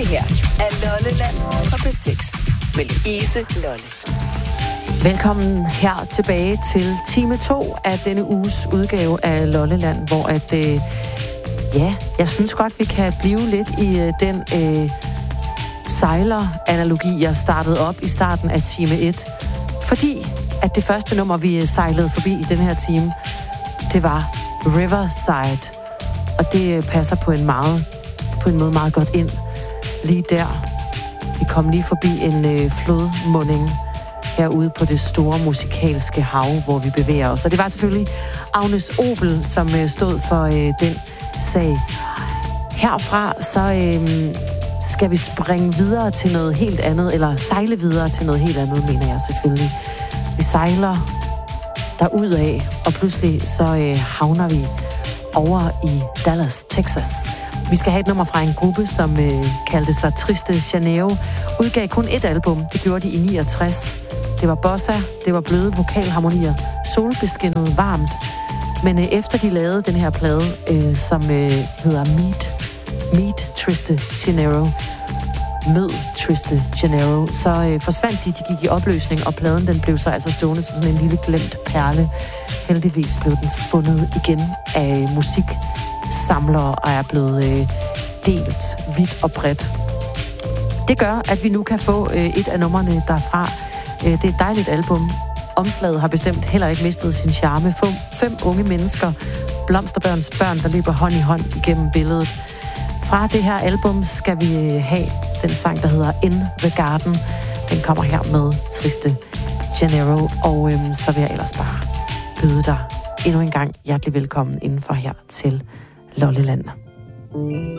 Det her er Lolleland på P6 med Louise Lolle. Velkommen her tilbage til time 2 af denne uges udgave af Lolleland, hvor jeg synes godt, vi kan blive lidt i den sejler-analogi, jeg startede op i starten af time 1. Fordi at det første nummer, vi sejlede forbi i den her time, det var Riverside. Og det passer på en måde meget godt ind lige der. Vi kom lige forbi en flodmunding herude på det store musikalske hav, hvor vi bevæger os. Og det var selvfølgelig Agnes Obel, som stod for den sag. Herfra så skal vi springe videre til noget helt andet, eller sejle videre til noget helt andet, mener jeg selvfølgelig. Vi sejler derudad, og pludselig så havner vi over i Dallas, Texas. Vi skal have et nummer fra en gruppe, som kaldte sig Triste Janeiro. Udgav kun et album. Det gjorde de i 69. Det var bossa, det var bløde vokalharmonier, solbeskinnet varmt. Men efter de lavede den her plade, som hedder Meet Triste Janeiro, Mød Triste Janeiro, så forsvandt de gik i opløsning, og pladen den blev så altså stående som sådan en lille glemt perle. Heldigvis blev den fundet igen af musiksamlere og er blevet delt vidt og bredt. Det gør, at vi nu kan få et af numrene derfra. Det er et dejligt album. Omslaget har bestemt heller ikke mistet sin charme. 5 unge mennesker, blomsterbørns børn, der løber hånd i hånd igennem billedet. Fra det her album skal vi have den sang, der hedder In the Garden. Den kommer her med Triste Janeiro, og så vil jeg ellers bare byde dig endnu en gang hjertelig velkommen indenfor her til Lolleland.